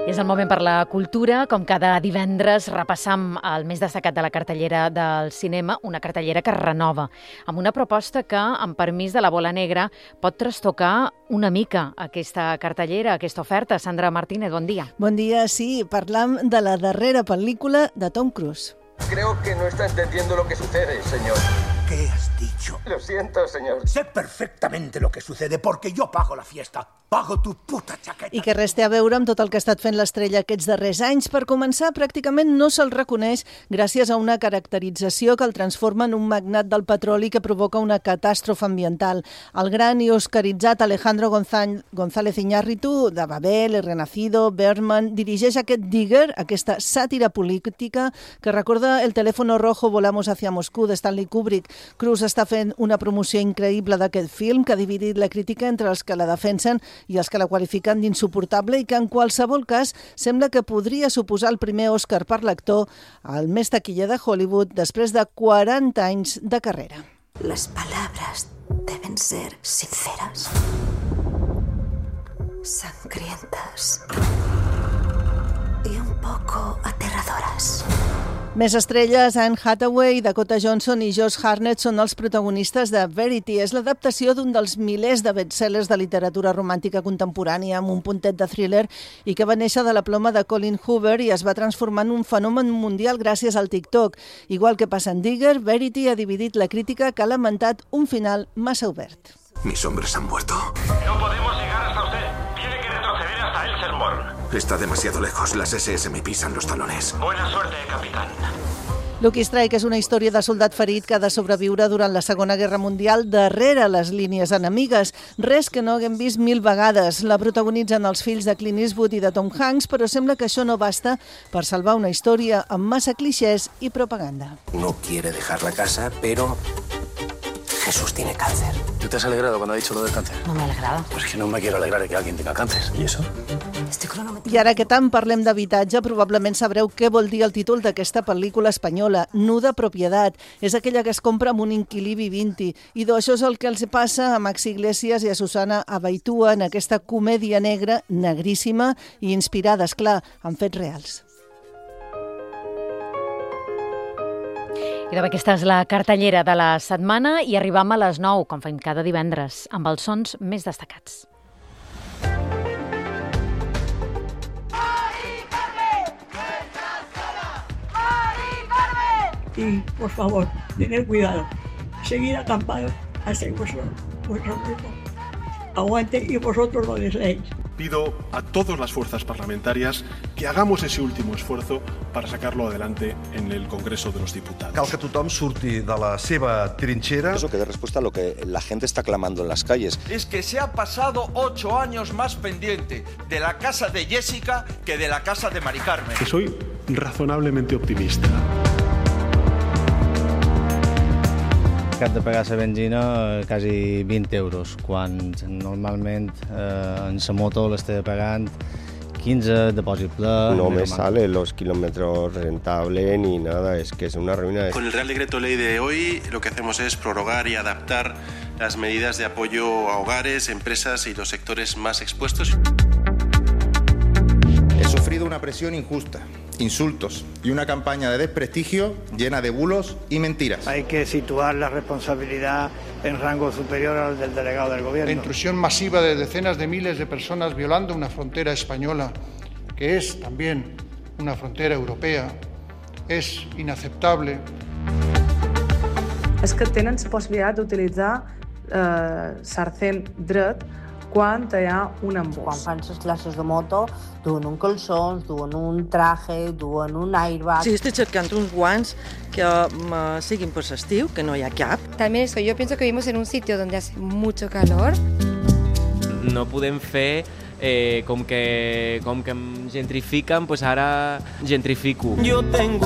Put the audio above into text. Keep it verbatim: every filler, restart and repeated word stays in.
És el moment per la cultura. Com cada divendres repassam el més destacat de la cartellera del cinema, una cartellera que es renova, amb una proposta que, amb permís de la bola negra, pot trastocar una mica aquesta cartellera, aquesta oferta. Sandra Martínez, bon dia. Bon dia, sí. Parlam de la darrera pel·lícula de Tom Cruise. Creo que no está entendiendo lo que sucede, señor. ¿Qué has dicho? Lo siento, señor. Sé perfectamente lo que sucede porque yo pago la fiesta. Pago tu puta chaqueta. I que res té a veure amb tot el que ha estat fent l'estrella aquests darrers anys. Per començar, pràcticament no se'l reconeix gràcies a una caracterització que el transforma en un magnat del petroli que provoca una catàstrofe ambiental. El gran i oscaritzat Alejandro González Iñárritu, de Babel, El Renacido, Bergman, dirigeix aquest Digger, aquesta sàtira política que recorda El teléfono rojo, volamos hacia Moscú, de Stanley Kubrick. Cruise està fent una promoció increïble d'aquest film que ha dividit la crítica entre els que la defensen i els que la qualifiquen d'insuportable i que en qualsevol cas sembla que podria suposar el primer Òscar per l'actor, el més taquiller de Hollywood, després de quaranta anys de carrera. Las palabras deben ser sinceras, sangrientas y un poco aterradoras. Més estrelles, Anne Hathaway, Dakota Johnson i Josh Hartnett són els protagonistes de Verity. És l'adaptació d'un dels milers de bestsellers de literatura romàntica contemporània amb un puntet de thriller i que va néixer de la ploma de Colin Hoover i es va transformar en un fenomen mundial gràcies al TikTok. Igual que passa en Digger, Verity ha dividit la crítica que ha lamentat un final massa obert. Mis hombres han muerto. No podemos llegar hasta usted. Tiene que retroceder hasta Elsermorn. Está demasiado lejos. Las ese ese me pisan los talones. Buena suerte, capitán. Lucky Strike és una història de soldat ferit que ha de sobreviure durant la Segona Guerra Mundial darrere les línies enemigues. Res que no haguem vist mil vegades. La protagonitzen els fills de Clint Eastwood i de Tom Hanks, però sembla que això no basta per salvar una història amb massa clixés i propaganda. No quiere dejar la casa, pero Jesús tiene cáncer. ¿Tú te has alegrado cuando ha dicho lo del cáncer? No m'he alegrado. Pues es que no me quiero alegrar de que alguien tenga cáncer. ¿Y eso? I ara que tant parlem d'habitatge, probablement sabreu què vol dir el títol d'aquesta pel·lícula espanyola, Nuda Propietat. És aquella que es compra amb un inquilí vivint-hi. I d'això és el que els passa a Max Iglesias i a Susana Abaitua en aquesta comèdia negra, negríssima i inspirada, esclar, en fets reals. I doncs aquesta és la cartellera de la setmana i arribam a les nou, com fem cada divendres, amb els sons més destacats. Y, por favor, tener cuidado. Seguid acampado hasta que vuestro, vuestro grupo aguante y vosotros lo deseéis. Pido a todas las fuerzas parlamentarias que hagamos ese último esfuerzo para sacarlo adelante en el Congreso de los Diputados. Cal que tothom surti de la seva trinchera. Eso que dé respuesta a lo que la gente está clamando en las calles. Es que se ha pasado ocho años más pendiente de la casa de Jessica que de la casa de Mari Carmen. Que soy razonablemente optimista. Cap de pagar la benzina quasi vint euros, quan normalment eh, en la moto l'esté pagant quinze, depòsit ple... No me sale los kilómetros rentable ni nada, es que es una ruina. Con el Real Decreto Ley de hoy lo que hacemos es prorrogar y adaptar las medidas de apoyo a hogares, empresas y los sectores más expuestos. He sufrido una presión injusta, insultos y una campaña de desprestigio llena de bulos y mentiras. Hay que situar la responsabilidad en rango superior al del delegado del gobierno. La intrusión masiva de decenas de miles de personas violando una frontera española, que es también una frontera europea, es inaceptable. És que tenen la possibilitat d'utilitzar eh, sarcent dret quan hi ha un embús. Quan fan les classes de moto, duen un calçons, duen un traje, duen un airbag... Sí, estic cercant uns guants que uh, siguin per l'estiu, que no hi ha cap. También eso, yo pienso que vivimos en un sitio donde hace mucho calor. No podem fer eh, com que com que em gentrifiquen, pues ara gentrifico. Jo tengo